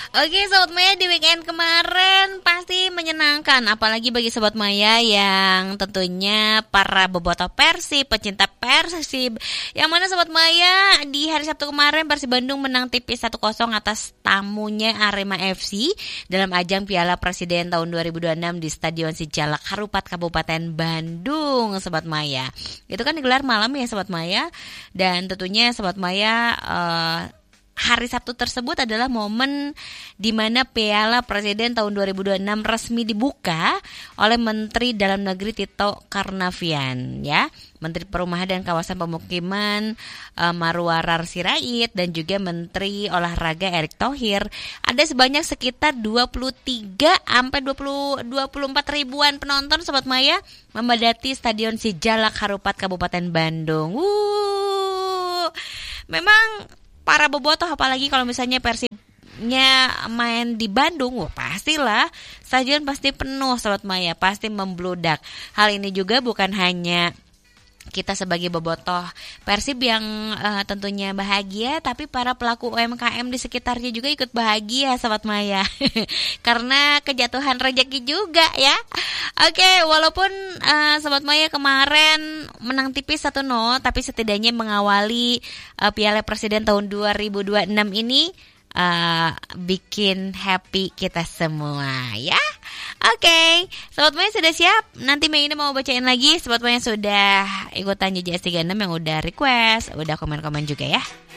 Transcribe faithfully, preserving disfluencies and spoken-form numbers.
Oke Sobat Maya, di weekend kemarin pasti menyenangkan, apalagi bagi Sobat Maya yang tentunya para bobotoh Persib, pecinta Persib. Yang mana Sobat Maya di hari Sabtu kemarin Persib Bandung menang tipis satu kosong atas tamunya Arema F C dalam ajang Piala Presiden tahun dua ribu dua puluh enam di Stadion Sijalak Harupat Kabupaten Bandung, Sobat Maya. Itu kan digelar malam ya Sobat Maya, dan tentunya Sobat Maya uh, hari Sabtu tersebut adalah momen di mana Piala Presiden tahun dua ribu dua puluh enam resmi dibuka oleh Menteri Dalam Negeri Tito Karnavian, ya, Menteri Perumahan dan Kawasan Pemukiman uh, Marwarar Sirait, dan juga Menteri Olahraga Erick Thohir. Ada sebanyak sekitar dua puluh tiga sampai dua puluh dua puluh empat ribuan penonton Sobat Maya memadati Stadion Sijalak Harupat Kabupaten Bandung. Wuh, memang para bobotoh, apalagi kalau misalnya Persibnya main di Bandung, wah pastilah stadion pasti penuh Sobat Maya, pasti membludak. Hal ini juga bukan hanya kita sebagai bobotoh Persib yang uh, tentunya bahagia, tapi para pelaku U M K M di sekitarnya juga ikut bahagia Sobat Maya karena kejatuhan rezeki juga ya. Oke, walaupun uh, Sobat Maya kemarin menang tipis satu nol, tapi setidaknya mengawali uh, Piala Presiden tahun dua ribu dua puluh enam ini uh, bikin happy kita semua ya. Oke, okay. Sobat Maya sudah siap? Nanti Mei ini mau bacain lagi. Sobat Maya sudah ikutan J J S tiga puluh enam yang udah request, udah komen-komen juga ya.